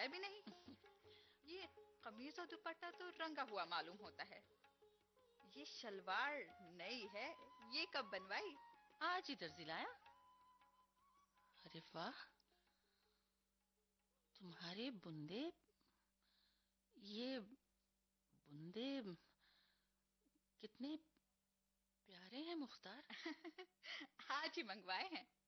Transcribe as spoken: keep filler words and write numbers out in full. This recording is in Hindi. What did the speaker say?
सिलाया भी नहीं। ये कमीज और दुपट्टा तो रंगा हुआ मालूम होता है। ये शलवार नई है, ये कब बनवाई? आज ही दर्जी लाया। अरे वाह, तुम्हारे बुंदे, ये बुंदे कितने प्यारे हैं मुख्तार। आज ही मंगवाए हैं।